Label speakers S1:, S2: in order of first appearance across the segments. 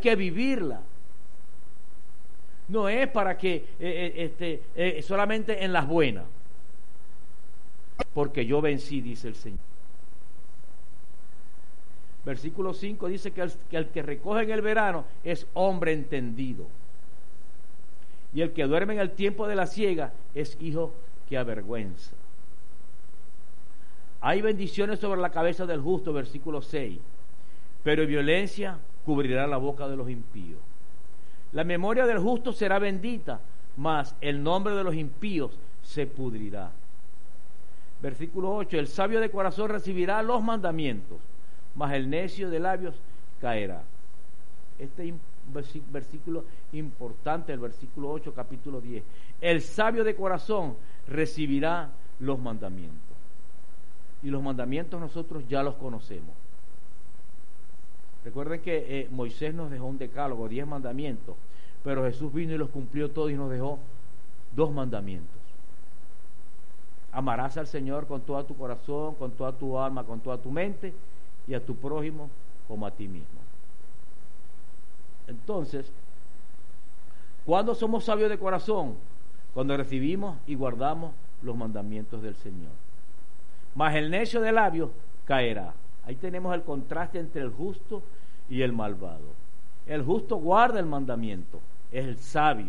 S1: que vivirla. No es para que solamente en las buenas. Porque yo vencí, dice el Señor. Versículo 5 dice que el que recoge en el verano es hombre entendido. Y el que duerme en el tiempo de la siega es hijo que avergüenza. Hay bendiciones sobre la cabeza del justo, versículo 6. Pero violencia cubrirá la boca de los impíos. La memoria del justo será bendita, mas el nombre de los impíos se pudrirá. Versículo 8. El sabio de corazón recibirá los mandamientos, mas el necio de labios caerá. Este versículo importante, el versículo 8, capítulo 10. El sabio de corazón recibirá los mandamientos. Y los mandamientos nosotros ya los conocemos. Recuerden que Moisés nos dejó un decálogo, 10 mandamientos, pero Jesús vino y los cumplió todos y nos dejó 2 mandamientos. Amarás al Señor con todo tu corazón, con toda tu alma, con toda tu mente, y a tu prójimo como a ti mismo. Entonces, ¿cuándo somos sabios de corazón? Cuando recibimos y guardamos los mandamientos del Señor. Mas el necio de labios caerá. Ahí tenemos el contraste entre el justo y el malvado. El justo guarda el mandamiento, es el sabio.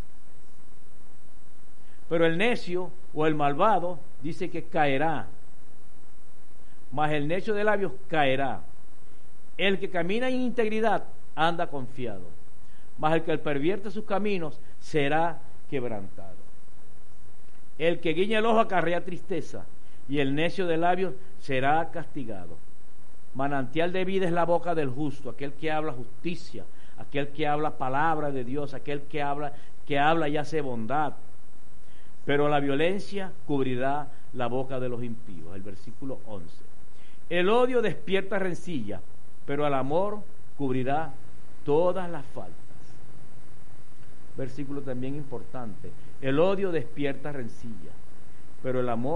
S1: Pero el necio o el malvado dice que caerá. Mas el necio de labios caerá. El que camina en integridad anda confiado, mas el que pervierte sus caminos será quebrantado. El que guiña el ojo acarrea tristeza, y el necio de labios será castigado. Manantial de vida es la boca del justo, aquel que habla justicia, aquel que habla palabra de Dios, aquel que habla y hace bondad. Pero la violencia cubrirá la boca de los impíos. El versículo 11. El odio despierta rencilla, pero el amor cubrirá todas las faltas. Versículo también importante. El odio despierta rencilla, pero el amor